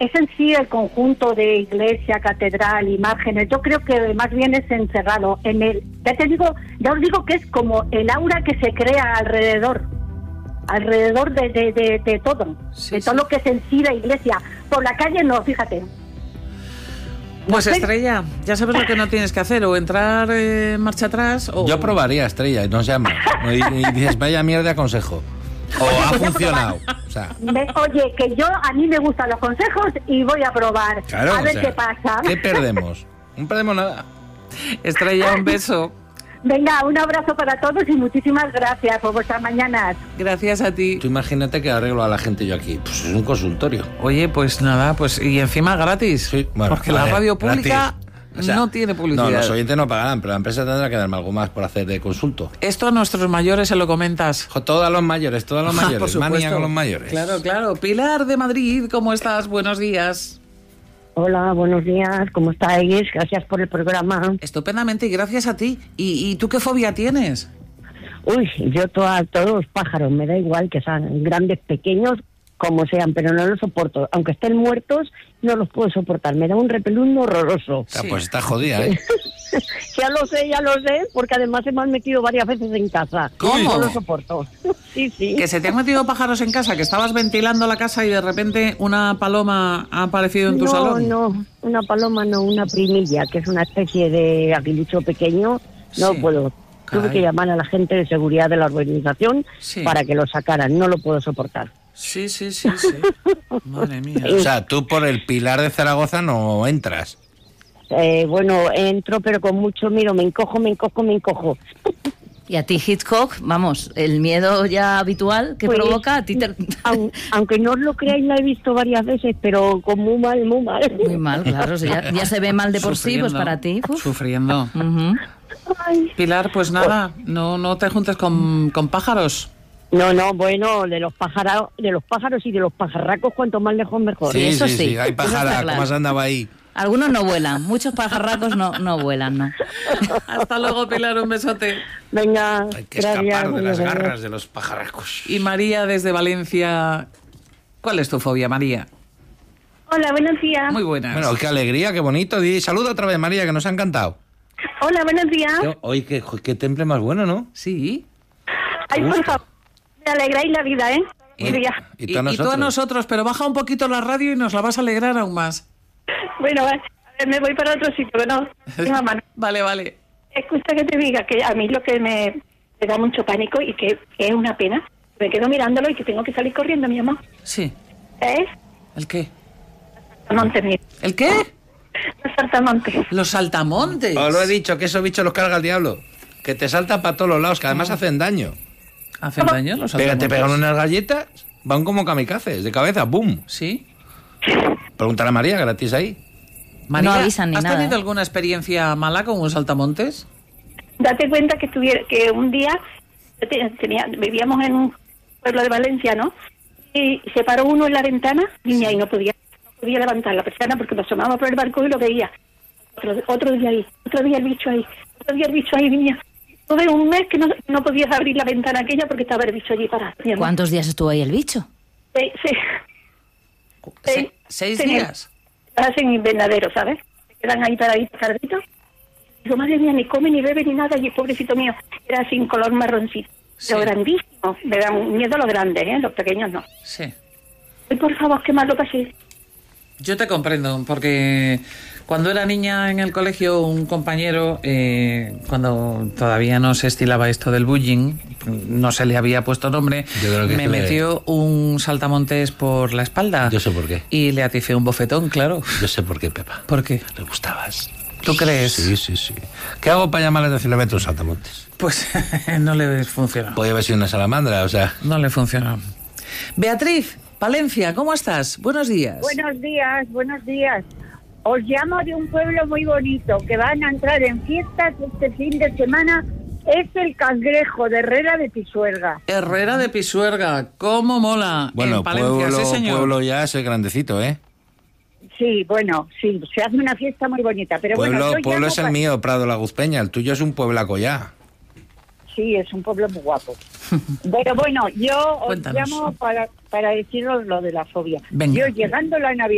es en sí el conjunto de iglesia, catedral, imágenes. Yo creo que más bien es encerrado en el... Ya os digo que es como el aura que se crea alrededor de todo, Sí, de todo sí. lo que es en sí la iglesia. Por la calle no, fíjate. Pues No sé. Estrella, ya sabes lo que no tienes que hacer, o entrar marcha atrás o... Yo probaría, Estrella, y nos llama. Y dices, vaya mierda consejo. O ha funcionado. O sea, Oye, que a mí me gustan los consejos y voy a probar. claro, a ver o sea, qué pasa. ¿qué perdemos? No perdemos nada. Estrella, un beso. Venga, un abrazo para todos y muchísimas gracias por vuestras mañanas. Gracias a ti. Tú imagínate que arreglo a la gente yo aquí. Pues es un consultorio. Oye, pues nada, pues y encima gratis. Sí, bueno, porque a la ver, radio pública gratis. O sea, no tiene publicidad. No, los oyentes no pagarán, pero la empresa tendrá que darme algo más por hacer de consulto. Esto a nuestros mayores se lo comentas. Todos los mayores, todos los Por mayores. supuesto. Manía con los mayores. Claro, claro. Pilar de Madrid, ¿cómo estás? Buenos días. Hola, buenos días, ¿cómo estáis? Gracias por el programa. Estupendamente y gracias a ti. ¿Y tú qué fobia tienes? Uy, yo todos los pájaros, me da igual que sean grandes, pequeños, como sean, pero no los soporto. Aunque estén muertos, no los puedo soportar. Me da un repelús horroroso. O sea, Sí. pues está jodida, ¿eh? Ya lo sé, porque además se me han metido varias veces en casa. ¿Cómo? No lo soporto. Sí. Que se te han metido pájaros en casa, que estabas ventilando la casa y de repente una paloma ha aparecido en tu salón. No, una paloma no, una primilla, que es una especie de aguilucho pequeño. No Sí. puedo. Tuve Caray. que llamar a la gente de seguridad de la urbanización Sí. para que lo sacaran. No lo puedo soportar. Sí. Madre mía. O sea, tú por el Pilar de Zaragoza no entras. Bueno, entro, pero con mucho miedo. Me encojo. Y a ti, Hitchcock, vamos, el miedo ya habitual que Pues, provoca, a ti te... Aunque no os lo creáis, la he visto varias veces, pero con muy mal. Muy mal, claro, o sea, ya se ve mal de por sí, pues Sufriendo. para ti. uf. Sufriendo. Ujú. Ay. Pilar, pues nada, no te juntes con pájaros. No, bueno, de los pájaros y de los pajarracos, cuanto más lejos mejor. Sí, eso sí, sí, Hay eso pájara, está claro. ¿cómo has andado ahí? Algunos no vuelan, muchos pajarracos no vuelan, ¿no? Hasta luego, Pilar, un besote. Venga, Hay que gracias. escapar de las Adiós. garras de los pajarracos. Y María desde Valencia. ¿Cuál es tu fobia, María? Hola, buenos días. Muy buenas. Bueno, qué alegría, qué bonito. Saluda otra vez, María, que nos ha encantado. Hola, buenos días. Oye, qué temple más bueno, ¿no? Sí. Ay, por favor, me alegráis la vida, ¿eh? Bueno, Mira. y tú a nosotros. tú a nosotros, pero baja un poquito la radio y nos la vas a alegrar aún más. Bueno, a ver, me voy para otro sitio, que no tengo a mano. Vale. Escucha que te diga que a mí lo que me da mucho pánico y que es una pena, me quedo mirándolo y que tengo que salir corriendo, mi amor. Sí. ¿Es? ¿El qué? Saltamontes, mira. ¿El qué? Los saltamontes. Los saltamontes. Os lo he dicho, que esos bichos los carga el diablo. Que te saltan para todos los lados, que además hacen daño. ¿Hacen daño los saltamontes? Te pegan unas galletas, van como kamikazes, de cabeza, ¡boom! ¿Sí? Pregúntale a María, gratis ahí. María, No avisan ni ¿has nada, tenido ¿eh? alguna experiencia mala con un saltamontes? Date cuenta que un día vivíamos en un pueblo de Valencia, ¿no? Y se paró uno en la ventana, niña, y no podía levantar la persiana porque me asomaba por el balcón y lo veía. Otro día el bicho ahí, niña. Tuve un mes que no podías abrir la ventana aquella porque estaba el bicho allí parado. mi amor. ¿Cuántos días estuvo ahí el bicho? Sí. ¿Seis Sí. días? Hacen invernaderos, ¿sabes? Se quedan ahí paraditos, carditos. Digo, madre mía, ni come, ni bebe, ni nada. Y el pobrecito mío era sin color marroncito. Sí. Pero grandísimo. Me dan miedo los grandes, ¿eh? Los pequeños no. Sí. Ay, por favor, qué mal lo pasé. Yo te comprendo, porque cuando era niña en el colegio, un compañero, cuando todavía no se estilaba esto del bullying, no se le había puesto nombre, Yo creo que me tú metió un saltamontes por la espalda. Yo sé por qué. Y le aticé un bofetón, claro. Yo sé por qué, Pepa. ¿Por qué? Le gustabas. ¿Tú crees? Sí. ¿Qué hago para llamarle la atención? Le meto un saltamontes. Pues no le funcionó. Podría haber sido una salamandra, o sea... No le funcionó. Beatriz, Palencia, ¿cómo estás? Buenos días. Buenos días. Os llamo de un pueblo muy bonito que van a entrar en fiestas este fin de semana. Es el Cangrejo de Herrera de Pisuerga. Herrera de Pisuerga, ¿cómo mola? Bueno, en Palencia, sí, señor. pueblo ya es grandecito, ¿eh? Sí, se hace una fiesta muy bonita. Pero bueno, yo Pueblo llamo es el mío, Prado La Guzpeña. El tuyo es un pueblaco ya. Sí, es un pueblo muy guapo. Pero bueno, yo os Cuéntanos. llamo para deciros lo de la fobia. Venga. Yo llegando la Navidad